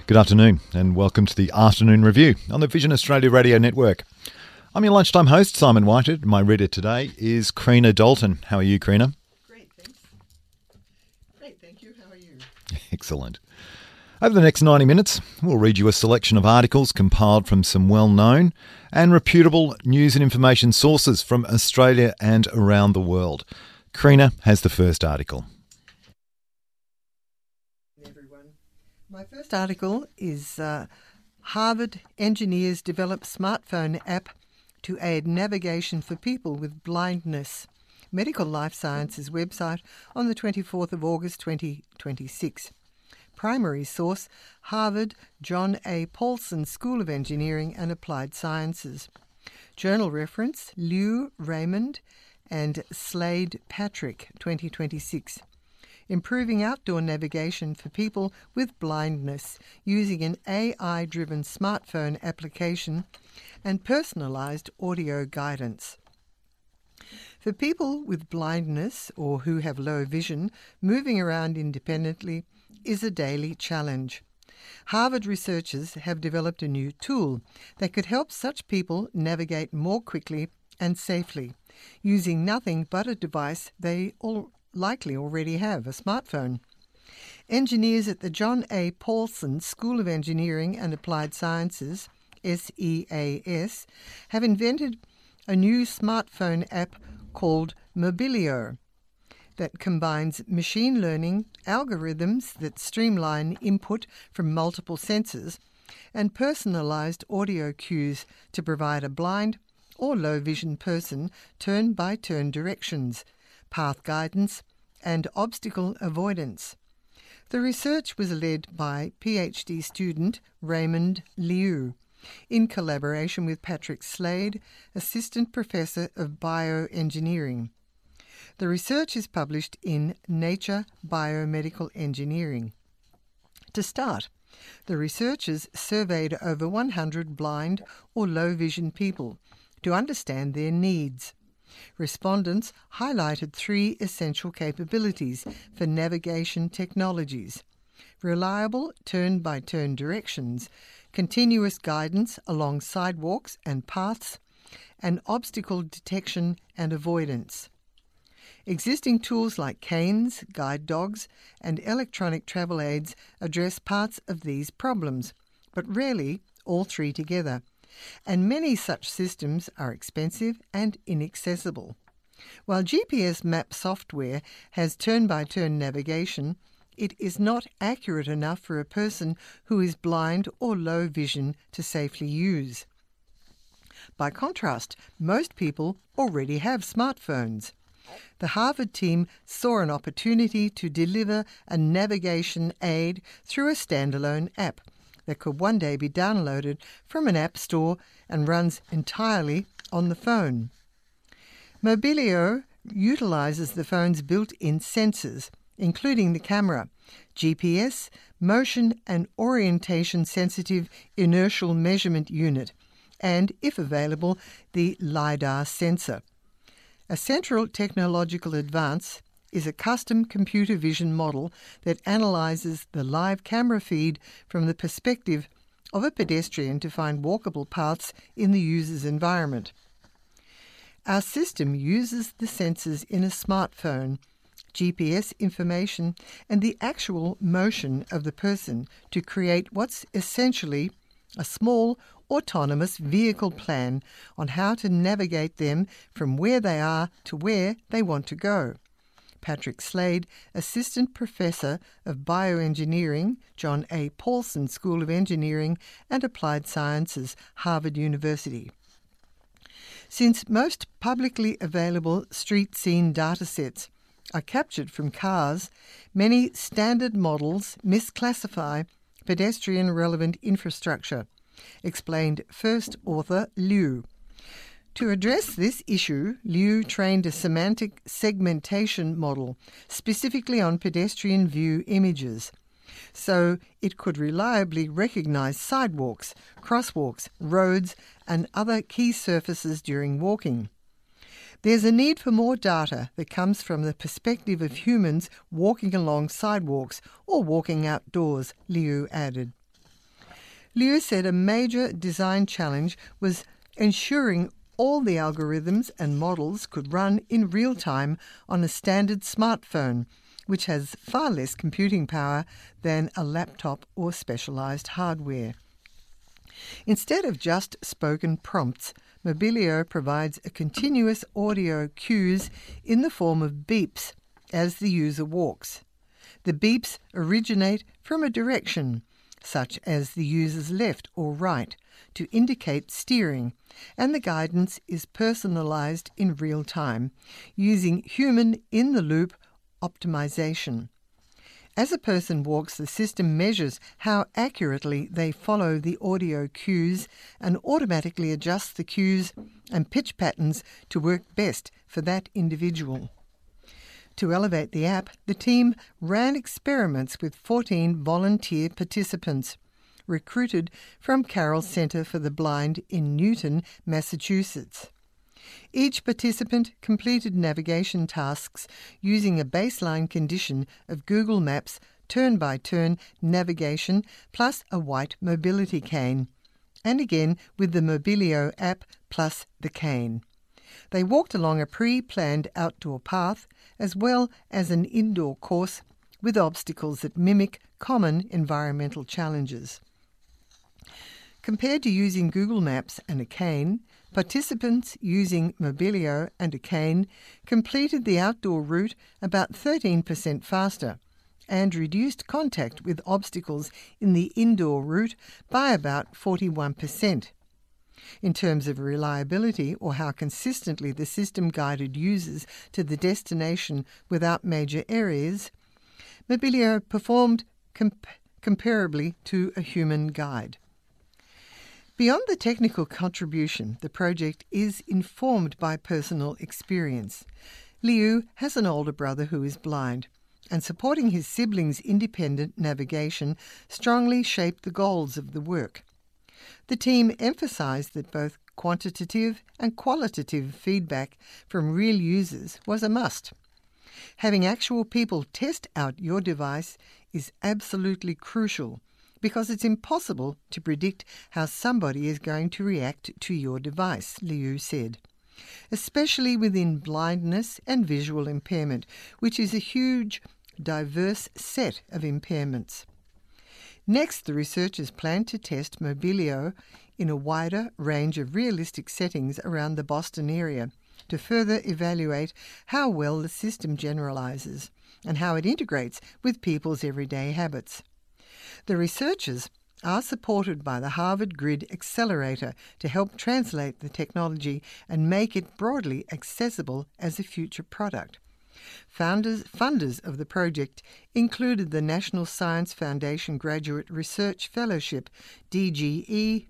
Good afternoon and welcome to the Afternoon Review on the Vision Australia Radio Network. I'm your lunchtime host, Simon Whited. My reader today is Karina Dalton. How are you, Karina? Great, thanks. Great, thank you. How are you? Excellent. Over the next 90 minutes, we'll read you a selection of articles compiled from some well-known and reputable news and information sources from Australia and around the world. Karina has the first article. Everyone. My first article is Harvard engineers develop smartphone app to aid navigation for people with blindness. Medical Life Sciences website on the 24th of August 2026. Primary source, Harvard John A. Paulson School of Engineering and Applied Sciences. Journal reference, Liu Raymond and Slade Patrick, 2026. Improving outdoor navigation for people with blindness using an AI-driven smartphone application and personalised audio guidance. For people with blindness or who have low vision, moving around independently is a daily challenge. Harvard researchers have developed a new tool that could help such people navigate more quickly and safely, using nothing but a device they likely already have, a smartphone. Engineers at the John A. Paulson School of Engineering and Applied Sciences, SEAS, have invented a new smartphone app called Mobilio that combines machine learning algorithms that streamline input from multiple sensors and personalised audio cues to provide a blind or low vision person turn-by-turn directions, path guidance and obstacle avoidance. The research was led by PhD student Raymond Liu in collaboration with Patrick Slade, Assistant Professor of Bioengineering. The research is published in Nature Biomedical Engineering. To start, the researchers surveyed over 100 blind or low vision people to understand their needs. Respondents highlighted three essential capabilities for navigation technologies: reliable turn-by-turn directions, continuous guidance along sidewalks and paths, and obstacle detection and avoidance. Existing tools like canes, guide dogs, and electronic travel aids address parts of these problems, but rarely all three together, and many such systems are expensive and inaccessible. While GPS map software has turn-by-turn navigation, it is not accurate enough for a person who is blind or low vision to safely use. By contrast, most people already have smartphones. The Harvard team saw an opportunity to deliver a navigation aid through a standalone app that could one day be downloaded from an app store and runs entirely on the phone. Mobilio utilizes the phone's built-in sensors, including the camera, GPS, motion and orientation-sensitive inertial measurement unit, and, if available, the LiDAR sensor. A central technological advance is a custom computer vision model that analyzes the live camera feed from the perspective of a pedestrian to find walkable paths in the user's environment. Our system uses the sensors in a smartphone, GPS information, and the actual motion of the person to create what's essentially a small autonomous vehicle plan on how to navigate them from where they are to where they want to go. Patrick Slade, Assistant Professor of Bioengineering, John A. Paulson School of Engineering and Applied Sciences, Harvard University. Since most publicly available street scene datasets are captured from cars, many standard models misclassify pedestrian-relevant infrastructure, explained first author Liu. To address this issue, Liu trained a semantic segmentation model specifically on pedestrian view images, so it could reliably recognize sidewalks, crosswalks, roads, and other key surfaces during walking. There's a need for more data that comes from the perspective of humans walking along sidewalks or walking outdoors, Liu added. Liu said a major design challenge was ensuring all the algorithms and models could run in real time on a standard smartphone, which has far less computing power than a laptop or specialised hardware. Instead of just spoken prompts, Mobilio provides a continuous audio cues in the form of beeps as the user walks. The beeps originate from a direction, such as the user's left or right, to indicate steering, and the guidance is personalised in real time, using human-in-the-loop optimization. As a person walks, the system measures how accurately they follow the audio cues and automatically adjusts the cues and pitch patterns to work best for that individual. To elevate the app, the team ran experiments with 14 volunteer participants, recruited from Carroll Centre for the Blind in Newton, Massachusetts. Each participant completed navigation tasks using a baseline condition of Google Maps turn-by-turn navigation plus a white mobility cane, and again with the Mobilio app plus the cane. They walked along a pre-planned outdoor path as well as an indoor course with obstacles that mimic common environmental challenges. Compared to using Google Maps and a cane, participants using Mobilio and a cane completed the outdoor route about 13% faster and reduced contact with obstacles in the indoor route by about 41%. In terms of reliability, or how consistently the system guided users to the destination without major errors, Mobilio performed comparably to a human guide. Beyond the technical contribution, the project is informed by personal experience. Liu has an older brother who is blind, and supporting his siblings' independent navigation strongly shaped the goals of the work. The team emphasised that both quantitative and qualitative feedback from real users was a must. Having actual people test out your device is absolutely crucial, because it's impossible to predict how somebody is going to react to your device, Liu said, especially within blindness and visual impairment, which is a huge, diverse set of impairments. Next, the researchers plan to test Mobilio in a wider range of realistic settings around the Boston area to further evaluate how well the system generalises and how it integrates with people's everyday habits. The researchers are supported by the Harvard Grid Accelerator to help translate the technology and make it broadly accessible as a future product. Funders of the project included the National Science Foundation Graduate Research Fellowship, DGE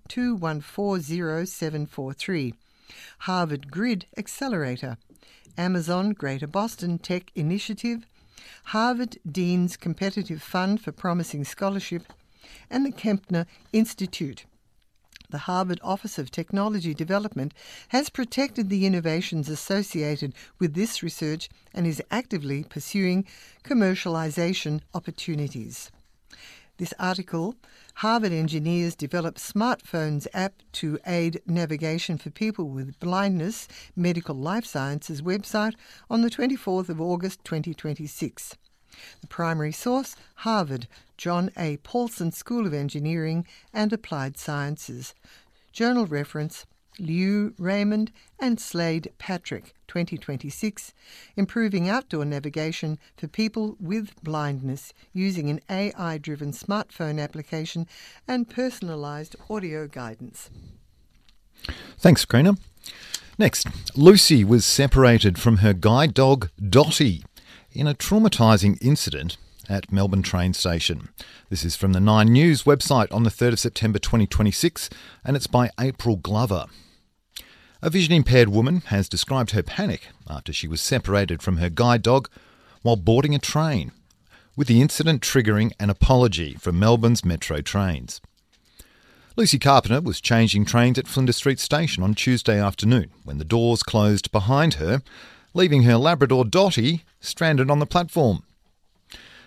2140-743, Harvard Grid Accelerator, Amazon Greater Boston Tech Initiative, Harvard Dean's Competitive Fund for Promising Scholarship, and the Kempner Institute. The Harvard Office of Technology Development has protected the innovations associated with this research and is actively pursuing commercialization opportunities. This article, Harvard engineers develop smartphones app to aid navigation for people with blindness, Medical Life Sciences website on the 24th of August 2026. The primary source, Harvard, John A. Paulson School of Engineering and Applied Sciences. Journal reference, Liu Raymond and Slade Patrick, 2026, Improving Outdoor Navigation for People with Blindness using an AI-driven smartphone application and personalised audio guidance. Thanks, Karina. Next, Lucy was separated from her guide dog, Dotty, in a traumatising incident at Melbourne train station. This is from the 9 News website on the 3rd of September 2026, and it's by April Glover. A vision-impaired woman has described her panic after she was separated from her guide dog while boarding a train, with the incident triggering an apology from Melbourne's Metro Trains. Lucy Carpenter was changing trains at Flinders Street Station on Tuesday afternoon when the doors closed behind her, leaving her Labrador Dotty stranded on the platform.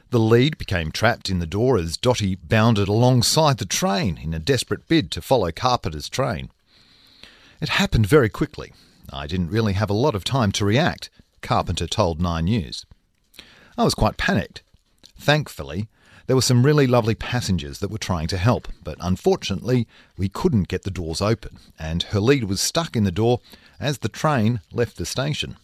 The lead became trapped in the door as Dotty bounded alongside the train in a desperate bid to follow Carpenter's train. It happened very quickly. I didn't really have a lot of time to react, Carpenter told 9 News. I was quite panicked. Thankfully, there were some really lovely passengers that were trying to help, but unfortunately we couldn't get the doors open, and her lead was stuck in the door as the train left the station.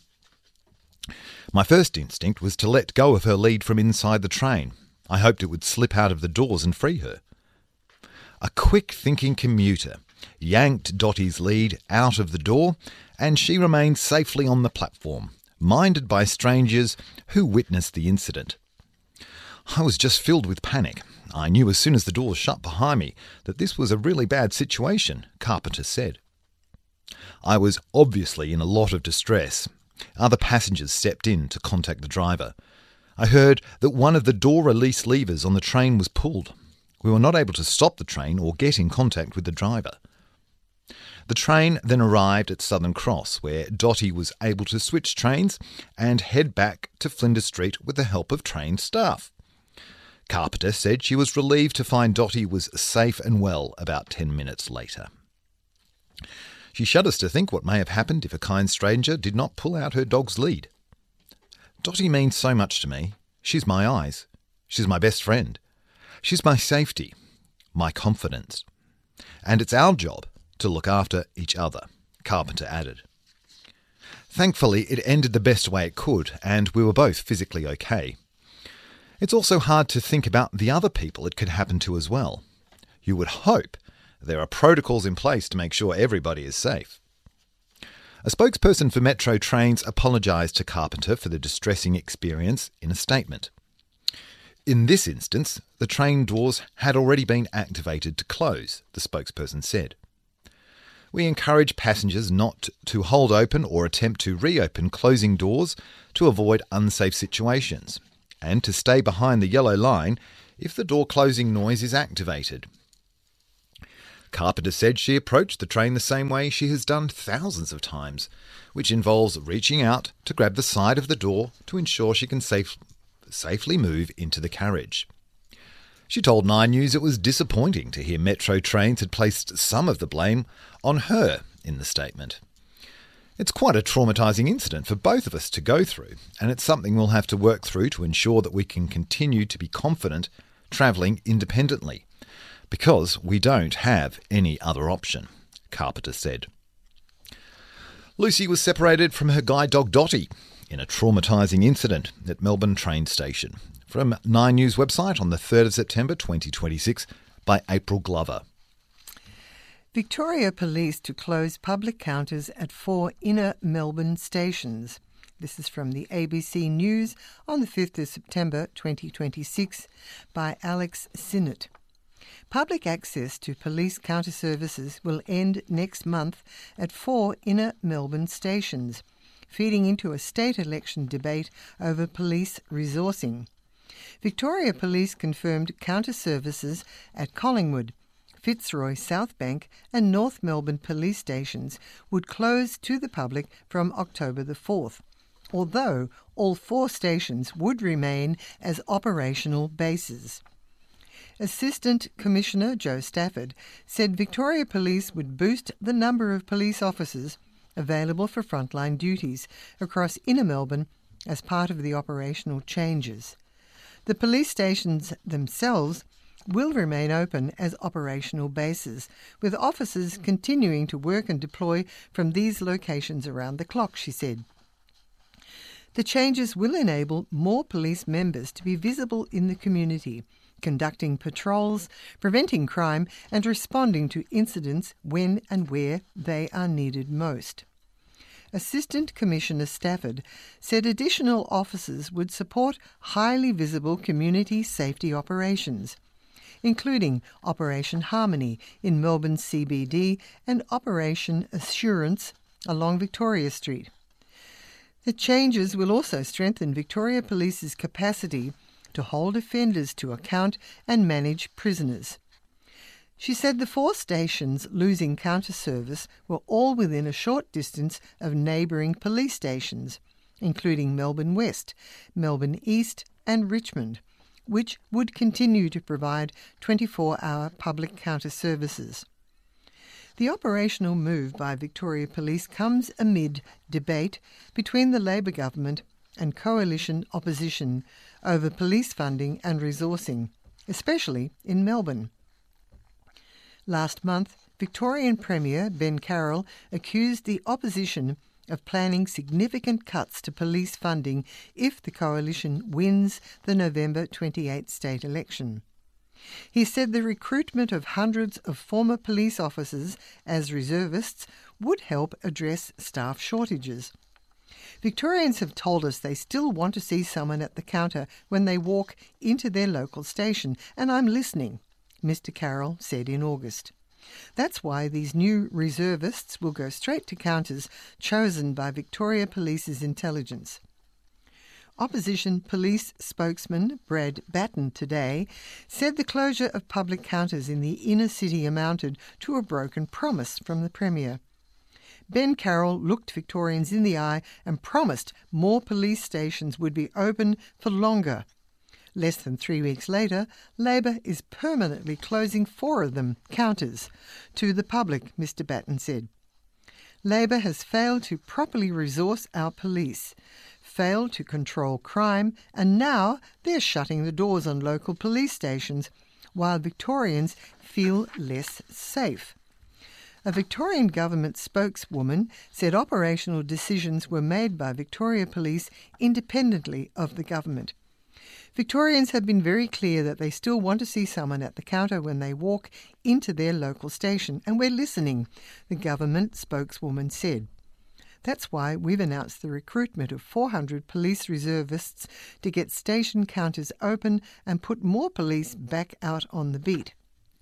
My first instinct was to let go of her lead from inside the train. I hoped it would slip out of the doors and free her. A quick-thinking commuter yanked Dotty's lead out of the door, and she remained safely on the platform, minded by strangers who witnessed the incident. I was just filled with panic. I knew as soon as the doors shut behind me that this was a really bad situation, Carpenter said. I was obviously in a lot of distress. Other passengers stepped in to contact the driver. I heard that one of the door release levers on the train was pulled. We were not able to stop the train or get in contact with the driver. The train then arrived at Southern Cross, where Dotty was able to switch trains and head back to Flinders Street with the help of trained staff. Carpenter said she was relieved to find Dotty was safe and well about 10 minutes later. She shudders to think what may have happened if a kind stranger did not pull out her dog's lead. Dotty means so much to me. She's my eyes. She's my best friend. She's my safety, my confidence. And it's our job to look after each other, Carpenter added. Thankfully, it ended the best way it could, and we were both physically okay. It's also hard to think about the other people it could happen to as well. You would hope there are protocols in place to make sure everybody is safe. A spokesperson for Metro Trains apologised to Carpenter for the distressing experience in a statement. In this instance, the train doors had already been activated to close, the spokesperson said. We encourage passengers not to hold open or attempt to reopen closing doors to avoid unsafe situations, and to stay behind the yellow line if the door closing noise is activated. Carpenter said she approached the train the same way she has done thousands of times, which involves reaching out to grab the side of the door to ensure she can safely move into the carriage. She told 9 News it was disappointing to hear Metro Trains had placed some of the blame on her in the statement. It's quite a traumatising incident for both of us to go through, and it's something we'll have to work through to ensure that we can continue to be confident travelling independently, because we don't have any other option, Carpenter said. Lucy was separated from her guide dog Dotty in a traumatising incident at Melbourne train station. From 9 News website on the 3rd of September 2026 by April Glover. Victoria Police to close public counters at 4 inner Melbourne stations. This is from the ABC News on the 5th of September 2026 by Alex Sinnott. Public access to police counter services will end next month at 4 inner Melbourne stations, feeding into a state election debate over police resourcing. Victoria Police confirmed counter services at Collingwood, Fitzroy Southbank and North Melbourne police stations would close to the public from October the 4th, although all 4 stations would remain as operational bases. Assistant Commissioner Joe Stafford said Victoria Police would boost the number of police officers available for frontline duties across inner Melbourne as part of the operational changes. The police stations themselves will remain open as operational bases, with officers continuing to work and deploy from these locations around the clock, she said. The changes will enable more police members to be visible in the community, conducting patrols, preventing crime and responding to incidents when and where they are needed most. Assistant Commissioner Stafford said additional officers would support highly visible community safety operations, including Operation Harmony in Melbourne CBD and Operation Assurance along Victoria Street. The changes will also strengthen Victoria Police's capacity to hold offenders to account and manage prisoners. She said the 4 stations losing counter service were all within a short distance of neighbouring police stations, including Melbourne West, Melbourne East and Richmond, which would continue to provide 24-hour public counter services. The operational move by Victoria Police comes amid debate between the Labor government and coalition opposition over police funding and resourcing, especially in Melbourne. Last month, Victorian Premier Ben Carroll accused the opposition of planning significant cuts to police funding if the coalition wins the November 28 state election. He said the recruitment of hundreds of former police officers as reservists would help address staff shortages. Victorians have told us they still want to see someone at the counter when they walk into their local station, and I'm listening, Mr Carroll said in August. That's why these new reservists will go straight to counters chosen by Victoria Police's intelligence. Opposition police spokesman Brad Batten today said the closure of public counters in the inner city amounted to a broken promise from the Premier. Ben Carroll looked Victorians in the eye and promised more police stations would be open for longer. Less than 3 weeks later, Labor is permanently closing 4 of them, counters, to the public, Mr Batten said. Labor has failed to properly resource our police, failed to control crime, and now they're shutting the doors on local police stations while Victorians feel less safe. A Victorian government spokeswoman said operational decisions were made by Victoria Police independently of the government. Victorians have been very clear that they still want to see someone at the counter when they walk into their local station, and we're listening, the government spokeswoman said. That's why we've announced the recruitment of 400 police reservists to get station counters open and put more police back out on the beat.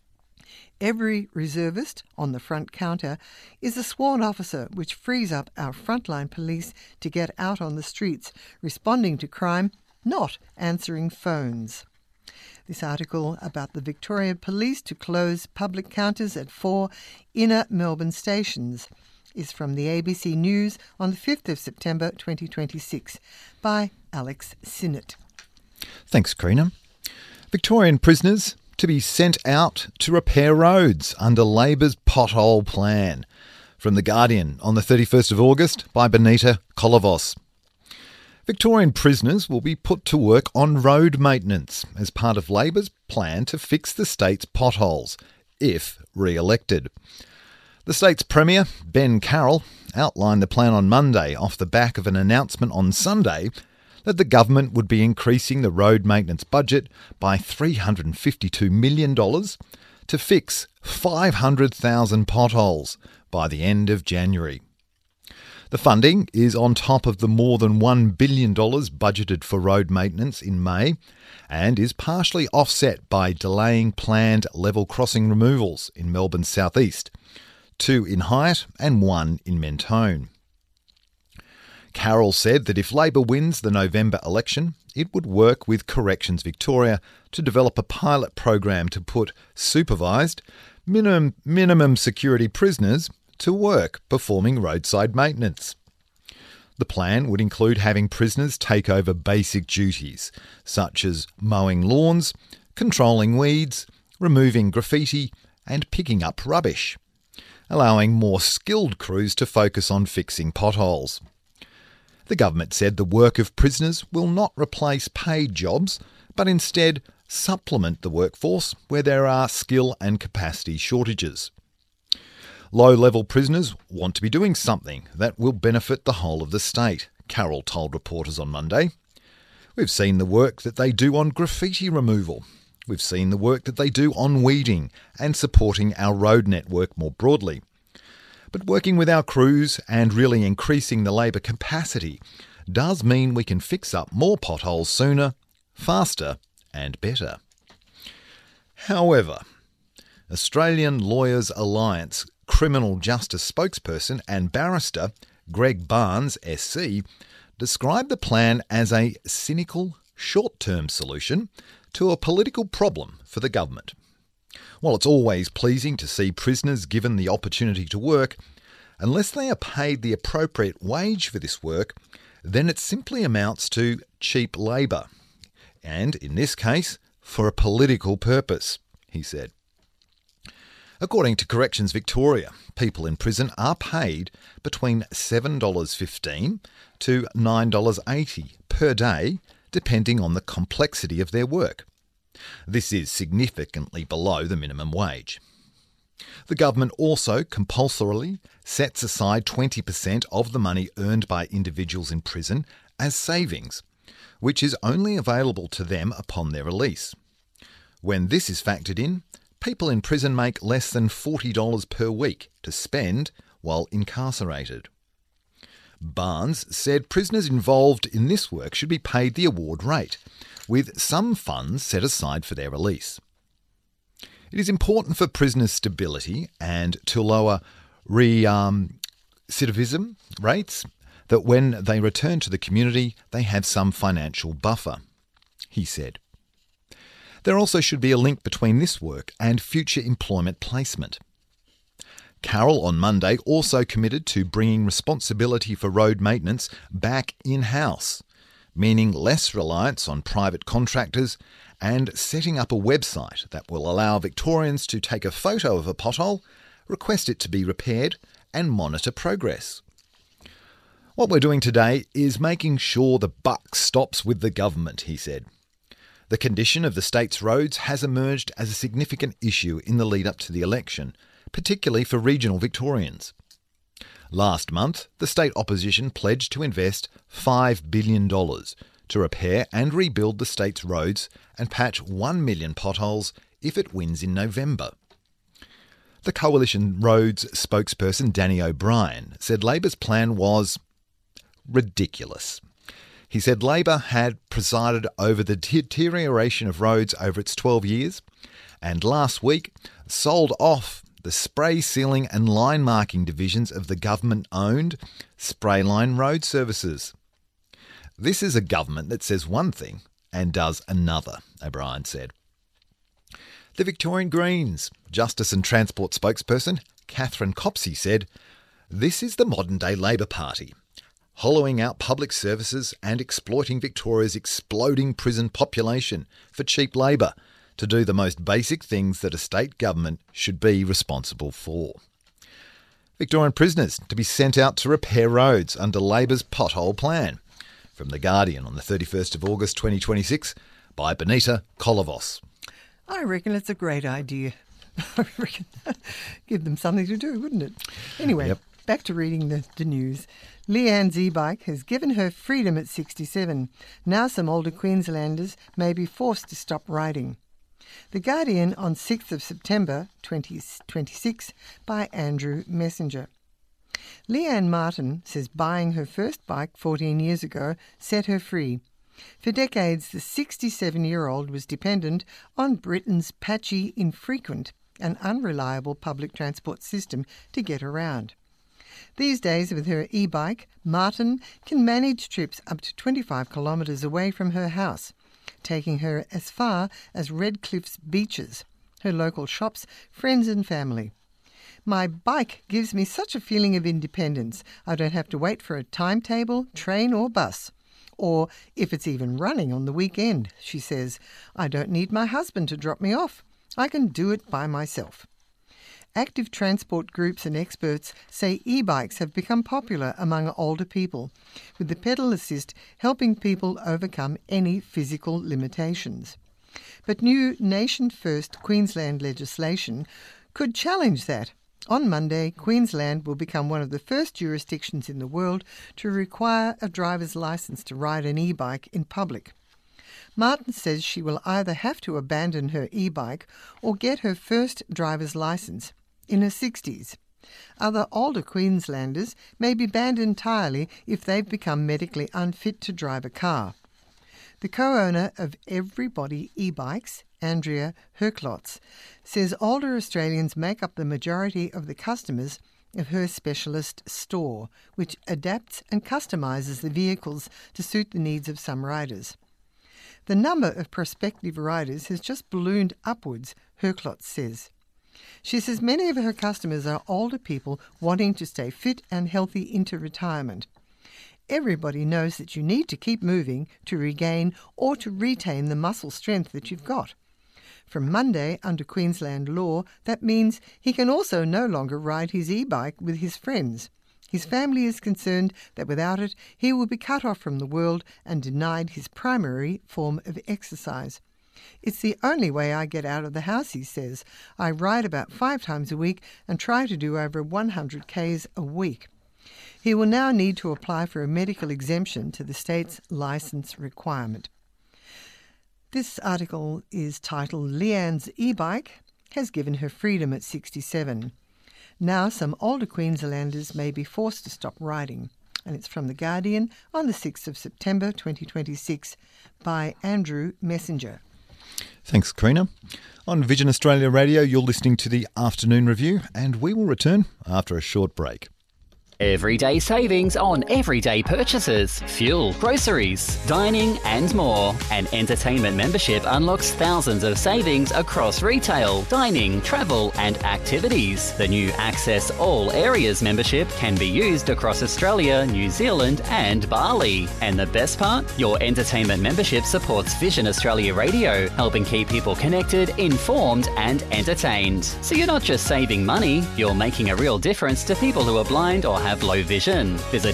Every reservist on the front counter is a sworn officer, which frees up our frontline police to get out on the streets, responding to crime, not answering phones. This article about the Victoria Police to close public counters at 4 inner Melbourne stations is from the ABC News on the 5th of September 2026 by Alex Sinnott. Thanks, Karina. Victorian prisoners to be sent out to repair roads under Labor's pothole plan. From The Guardian on the 31st of August by Benita Kolovos. Victorian prisoners will be put to work on road maintenance as part of Labor's plan to fix the state's potholes, if re-elected. The state's Premier, Ben Carroll, outlined the plan on Monday off the back of an announcement on Sunday that the government would be increasing the road maintenance budget by $352 million to fix 500,000 potholes by the end of January. The funding is on top of the more than $1 billion budgeted for road maintenance in May and is partially offset by delaying planned level crossing removals in Melbourne's southeast, 2 in Hyatt and 1 in Mentone. Carroll said that if Labor wins the November election, it would work with Corrections Victoria to develop a pilot program to put supervised, minimum security prisoners to work performing roadside maintenance. The plan would include having prisoners take over basic duties, such as mowing lawns, controlling weeds, removing graffiti, and picking up rubbish, allowing more skilled crews to focus on fixing potholes. The government said the work of prisoners will not replace paid jobs, but instead supplement the workforce where there are skill and capacity shortages. Low-level prisoners want to be doing something that will benefit the whole of the state, Carroll told reporters on Monday. We've seen the work that they do on graffiti removal. We've seen the work that they do on weeding and supporting our road network more broadly. But working with our crews and really increasing the labour capacity does mean we can fix up more potholes sooner, faster and better. However, Australian Lawyers Alliance criminal justice spokesperson and barrister Greg Barnes, SC, described the plan as a cynical, short-term solution to a political problem for the government. While it's always pleasing to see prisoners given the opportunity to work, unless they are paid the appropriate wage for this work, then it simply amounts to cheap labour. and in this case, for a political purpose, he said. According to Corrections Victoria, people in prison are paid between $7.15 to $9.80 per day, depending on the complexity of their work. This is significantly below the minimum wage. The government also compulsorily sets aside 20% of the money earned by individuals in prison as savings, which is only available to them upon their release. When this is factored in, people in prison make less than $40 per week to spend while incarcerated. Barnes said prisoners involved in this work should be paid the award rate, with some funds set aside for their release. It is important for prisoners' stability and to lower recidivism rates that when they return to the community, they have some financial buffer, he said. There also should be a link between this work and future employment placement. Carroll on Monday also committed to bringing responsibility for road maintenance back in-house, meaning less reliance on private contractors and setting up a website that will allow Victorians to take a photo of a pothole, request it to be repaired and monitor progress. What we're doing today is making sure the buck stops with the government, he said. The condition of the state's roads has emerged as a significant issue in the lead-up to the election, particularly for regional Victorians. Last month, the state opposition pledged to invest $5 billion to repair and rebuild the state's roads and patch 1 million potholes if it wins in November. The Coalition Roads spokesperson Danny O'Brien said Labor's plan was ridiculous. He said Labor had presided over the deterioration of roads over its 12 years and last week sold off the spray sealing and line marking divisions of the government-owned Sprayline Road Services. This is a government that says one thing and does another, O'Brien said. The Victorian Greens Justice and Transport spokesperson Catherine Copsey said, "This is the modern-day Labor Party, hollowing out public services and exploiting Victoria's exploding prison population for cheap labour to do the most basic things that a state government should be responsible for." Victorian prisoners to be sent out to repair roads under Labor's pothole plan. From The Guardian on the 31st of August 2026 by Benita Kolovos. I reckon it's a great idea. I reckon give them something to do, wouldn't it? Anyway, Back to reading the news. Leanne's e-bike has given her freedom at 67. Now some older Queenslanders may be forced to stop riding. The Guardian on 6th of September 2026 by Andrew Messenger. Leanne Martin says buying her first bike 14 years ago set her free. For decades, the 67-year-old was dependent on Britain's patchy, infrequent and unreliable public transport system to get around. These days, with her e-bike, Martin can manage trips up to 25 kilometres away from her house, taking her as far as Redcliff's beaches, her local shops, friends and family. "My bike gives me such a feeling of independence. I don't have to wait for a timetable, train or bus. Or if it's even running on the weekend," she says. "I don't need my husband to drop me off. I can do it by myself." Active transport groups and experts say e-bikes have become popular among older people, with the pedal assist helping people overcome any physical limitations. But new nation-first Queensland legislation could challenge that. On Monday, Queensland will become one of the first jurisdictions in the world to require a driver's licence to ride an e-bike in public. Martin says she will either have to abandon her e-bike or get her first driver's licence in her 60s. Other older Queenslanders may be banned entirely if they've become medically unfit to drive a car. The co-owner of Everybody e-bikes, Andrea Herklotz, says older Australians make up the majority of the customers of her specialist store, which adapts and customises the vehicles to suit the needs of some riders. The number of prospective riders has just ballooned upwards, Herklotz says. She says many of her customers are older people wanting to stay fit and healthy into retirement. Everybody knows that you need to keep moving to regain or to retain the muscle strength that you've got. From Monday, under Queensland law, that means he can also no longer ride his e-bike with his friends. His family is concerned that without it, he will be cut off from the world and denied his primary form of exercise. It's the only way I get out of the house, he says. I ride about 5 times a week and try to do over 100 Ks a week. He will now need to apply for a medical exemption to the state's licence requirement. This article is titled Leanne's e-bike has given her freedom at 67. Now some older Queenslanders may be forced to stop riding. And it's from The Guardian on the 6th of September 2026 by Andrew Messenger. Thanks, Karina. On Vision Australia Radio, you're listening to the Afternoon Review, and we will return after a short break. Everyday savings on everyday purchases, fuel, groceries, dining and more. An entertainment membership unlocks thousands of savings across retail, dining, travel and activities. The new Access All Areas membership can be used across Australia, New Zealand and Bali. And the best part? Your entertainment membership supports Vision Australia Radio, helping keep people connected, informed and entertained. So you're not just saving money, you're making a real difference to people who are blind or have low vision. Visit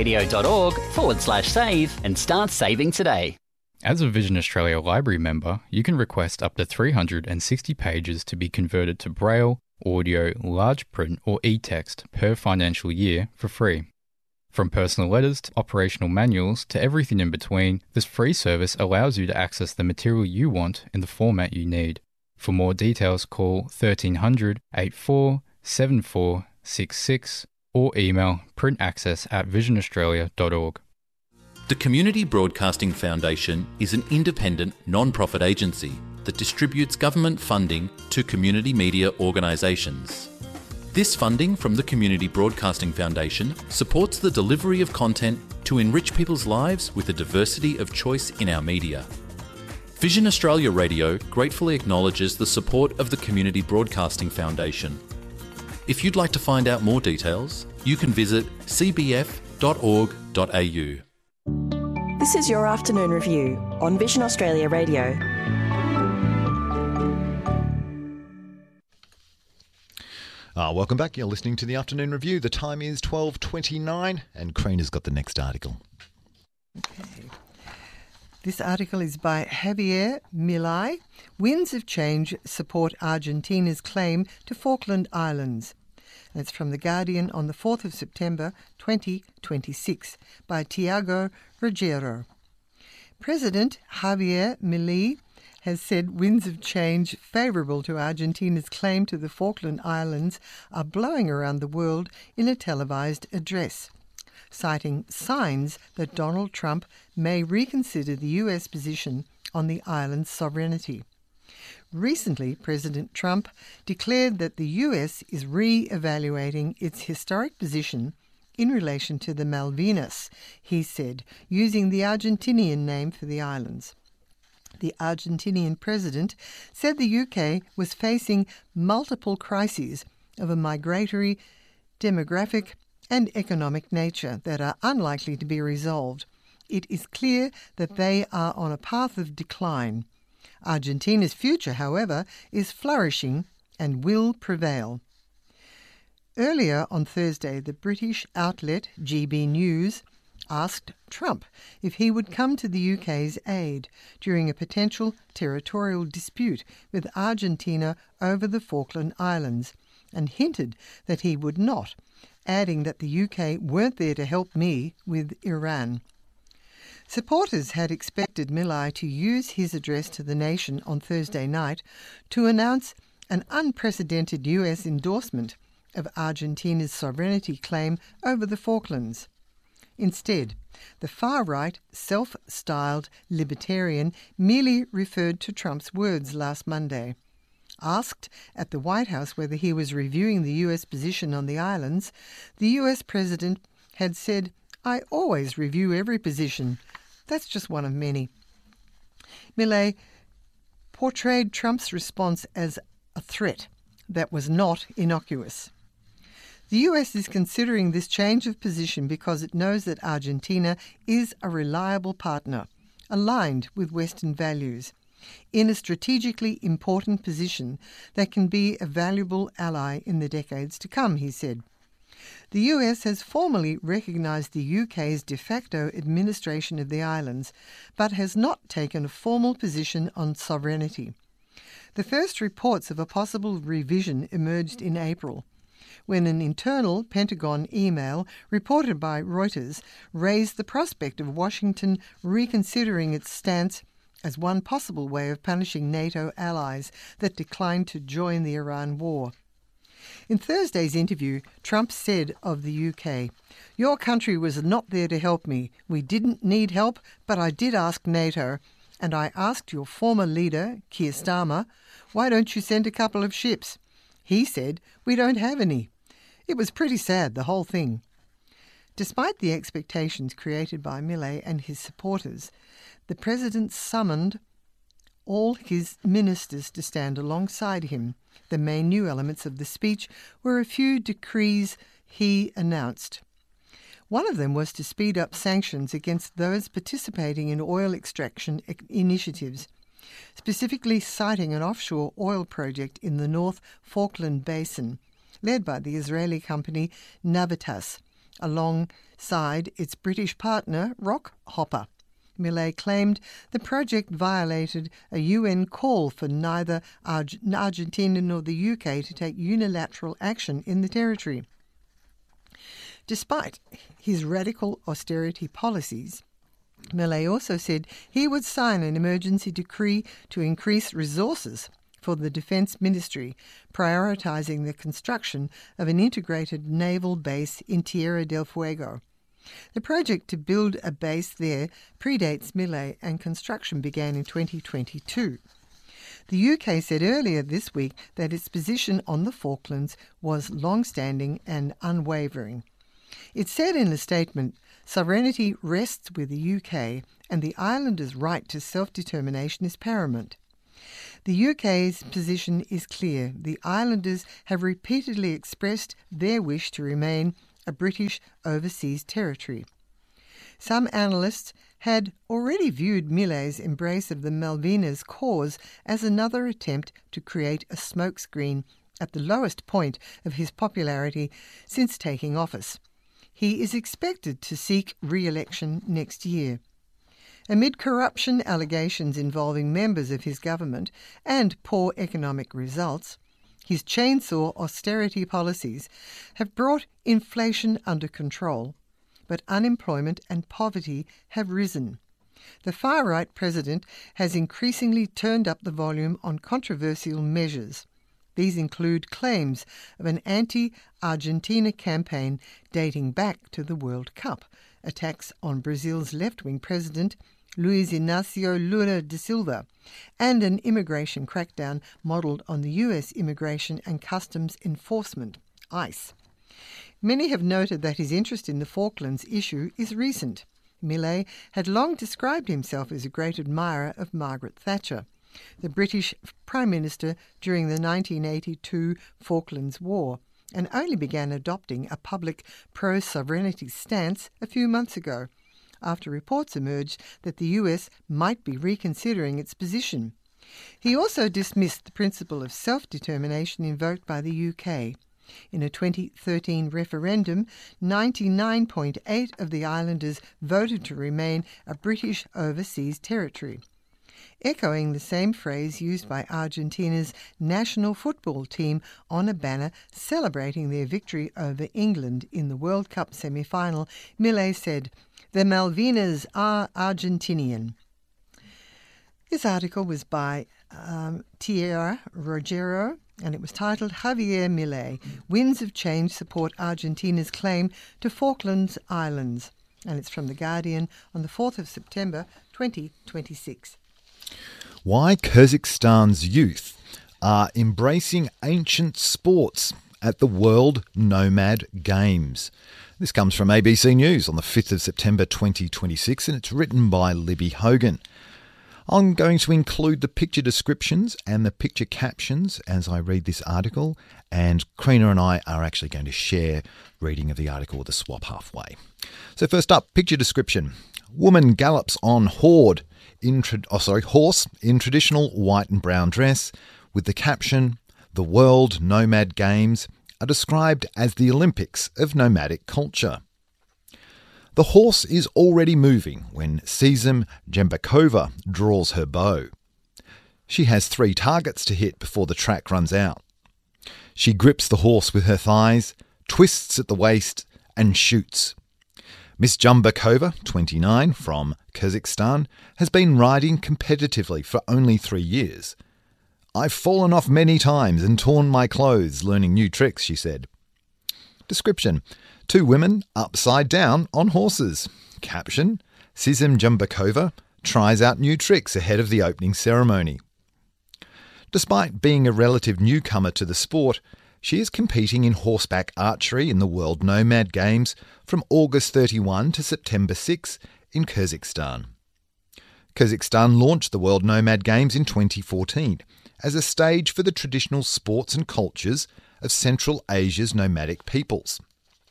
varadio.org/save and start saving today. As a Vision Australia Library member, you can request up to 360 pages to be converted to Braille, audio, large print or e-text per financial year for free. From personal letters to operational manuals to everything in between, this free service allows you to access the material you want in the format you need. For more details, call 1300 84 7466 or email printaccess@visionaustralia.org. The Community Broadcasting Foundation is an independent, non-profit agency that distributes government funding to community media organisations. This funding from the Community Broadcasting Foundation supports the delivery of content to enrich people's lives with a diversity of choice in our media. Vision Australia Radio gratefully acknowledges the support of the Community Broadcasting Foundation. If you'd like to find out more details, you can visit cbf.org.au. This is your Afternoon Review on Vision Australia Radio. Welcome back. You're listening to the Afternoon Review. The time is 12:29 and Karina's got the next article. Okay. This article is by Javier Milei. Winds of Change support Argentina's claim to Falkland Islands. And it's from The Guardian on the 4th of September 2026 by Tiago Ruggiero. President Javier Milei has said winds of change favourable to Argentina's claim to the Falkland Islands are blowing around the world in a televised address, citing signs that Donald Trump may reconsider the US position on the island's sovereignty. Recently, President Trump declared that the US is re-evaluating its historic position in relation to the Malvinas, he said, using the Argentinian name for the islands. The Argentinian president said the UK was facing multiple crises of a migratory, demographic and economic nature that are unlikely to be resolved. It is clear that they are on a path of decline. Argentina's future, however, is flourishing and will prevail. Earlier on Thursday, the British outlet GB News asked Trump if he would come to the UK's aid during a potential territorial dispute with Argentina over the Falkland Islands, and hinted that he would not, adding that the UK weren't there to help me with Iran. Supporters had expected Milei to use his address to the nation on Thursday night to announce an unprecedented US endorsement of Argentina's sovereignty claim over the Falklands. Instead, the far-right, self-styled libertarian merely referred to Trump's words last Monday. Asked at the White House whether he was reviewing the US position on the islands, the US president had said, "I always review every position. That's just one of many." Milei portrayed Trump's response as a threat that was not innocuous. The US is considering this change of position because it knows that Argentina is a reliable partner, aligned with Western values, in a strategically important position that can be a valuable ally in the decades to come, he said. The US has formally recognised the UK's de facto administration of the islands, but has not taken a formal position on sovereignty. The first reports of a possible revision emerged in April, when an internal Pentagon email reported by Reuters raised the prospect of Washington reconsidering its stance as one possible way of punishing NATO allies that declined to join the Iran war. In Thursday's interview, Trump said of the UK, "Your country was not there to help me. We didn't need help, but I did ask NATO, and I asked your former leader, Keir Starmer, why don't you send a couple of ships? He said, we don't have any." It was pretty sad, the whole thing. Despite the expectations created by Milei and his supporters, the president summoned all his ministers to stand alongside him. The main new elements of the speech were a few decrees he announced. One of them was to speed up sanctions against those participating in oil extraction initiatives, specifically citing an offshore oil project in the North Falkland Basin, led by the Israeli company Navitas, alongside its British partner Rockhopper. Milei claimed the project violated a UN call for neither Argentina nor the UK to take unilateral action in the territory. Despite his radical austerity policies, Milei also said he would sign an emergency decree to increase resources for the Defence Ministry, prioritising the construction of an integrated naval base in Tierra del Fuego. The project to build a base there predates Milei, and construction began in 2022. The UK said earlier this week that its position on the Falklands was long-standing and unwavering. It said in a statement, "Sovereignty rests with the UK, and the islanders' right to self-determination is paramount." The UK's position is clear. The islanders have repeatedly expressed their wish to remain a British overseas territory. Some analysts had already viewed Milei's embrace of the Malvinas cause as another attempt to create a smokescreen at the lowest point of his popularity since taking office. He is expected to seek re-election next year. Amid corruption allegations involving members of his government and poor economic results, his chainsaw austerity policies have brought inflation under control, but unemployment and poverty have risen. The far-right president has increasingly turned up the volume on controversial measures. These include claims of an anti-Argentina campaign dating back to the World Cup, attacks on Brazil's left-wing president Luiz Inácio Lula da Silva, and an immigration crackdown modelled on the US Immigration and Customs Enforcement, ICE. Many have noted that his interest in the Falklands issue is recent. Milei had long described himself as a great admirer of Margaret Thatcher, the British Prime Minister during the 1982 Falklands War, and only began adopting a public pro-sovereignty stance a few months ago, after reports emerged that the US might be reconsidering its position. He also dismissed the principle of self-determination invoked by the UK. In a 2013 referendum, 99.8% of the islanders voted to remain a British overseas territory, echoing the same phrase used by Argentina's national football team on a banner celebrating their victory over England in the World Cup semi-final. Milei said, "The Malvinas are Argentinian." This article was by Tierra Rogero, and it was titled Javier Milei, Winds of Change Support Argentina's Claim to Falklands Islands. And it's from The Guardian on the 4th of September 2026. Why Kazakhstan's youth are embracing ancient sports at the World Nomad Games. This comes from ABC News on the 5th of September 2026, and it's written by Libby Hogan. I'm going to include the picture descriptions and the picture captions as I read this article, and Karina and I are actually going to share reading of the article with a swap halfway. So first up, picture description. Woman gallops on horse in traditional white and brown dress with the caption, "The World Nomad Games are described as the Olympics of nomadic culture." The horse is already moving when Sizem Jembakova draws her bow. She has 3 targets to hit before the track runs out. She grips the horse with her thighs, twists at the waist, and shoots. Miss Jembakova, 29, from Kazakhstan, has been riding competitively for only 3 years. "I've fallen off many times and torn my clothes learning new tricks," she said. Description: 2 women upside down on horses. Caption: Sizem Jembakova tries out new tricks ahead of the opening ceremony. Despite being a relative newcomer to the sport, she is competing in horseback archery in the World Nomad Games from August 31 to September 6 in Kazakhstan. Kazakhstan launched the World Nomad Games in 2014 as a stage for the traditional sports and cultures of Central Asia's nomadic peoples.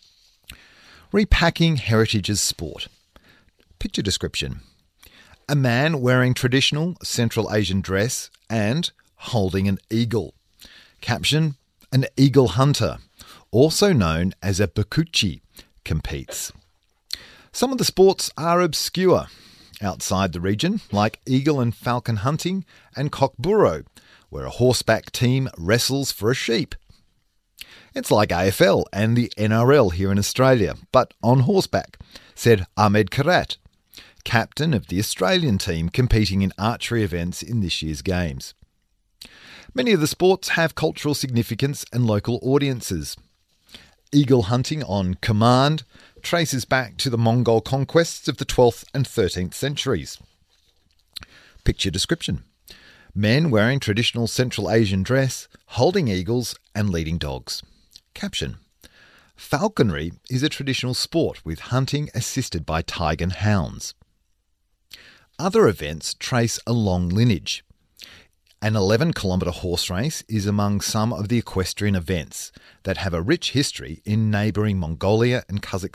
Repacking heritage as sport. Picture description: a man wearing traditional Central Asian dress and holding an eagle. Caption: an eagle hunter, also known as a bakuchi, competes. Some of the sports are obscure outside the region, like eagle and falcon hunting and cockburro, where a horseback team wrestles for a sheep. It's like AFL and the NRL here in Australia, but on horseback, said Ahmed Karat, captain of the Australian team competing in archery events in this year's games. Many of the sports have cultural significance and local audiences. Eagle hunting on command traces back to the Mongol conquests of the 12th and 13th centuries. Picture description: men wearing traditional Central Asian dress, holding eagles and leading dogs. Caption: falconry is a traditional sport with hunting assisted by tiger and hounds. Other events trace a long lineage. An 11-kilometre horse race is among some of the equestrian events that have a rich history in neighbouring Mongolia and Kazakhstan.